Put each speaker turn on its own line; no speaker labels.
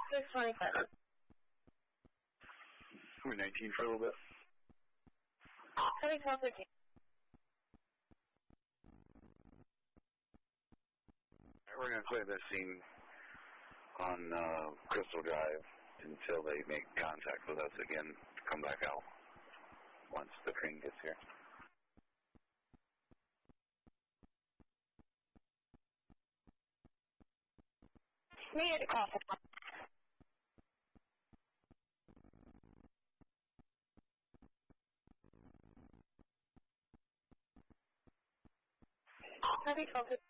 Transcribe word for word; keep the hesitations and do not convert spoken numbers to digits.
six twenty-seven.
We're nineteen for a little bit.
Heavy twelve fifteen.
We're going to play this scene on uh, Crystal Drive until they make contact with us again to come back out once the train gets here.
Needed to call for Heavy twelve fifteen.